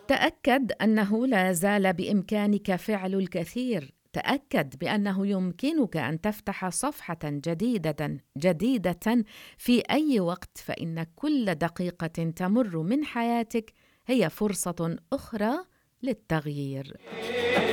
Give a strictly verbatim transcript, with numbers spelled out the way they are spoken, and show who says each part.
Speaker 1: تأكد أنه لا زال بإمكانك فعل الكثير. تأكد بأنه يمكنك أن تفتح صفحة جديدة جديدة في أي وقت، فإن كل دقيقة تمر من حياتك هي فرصة أخرى للتغيير.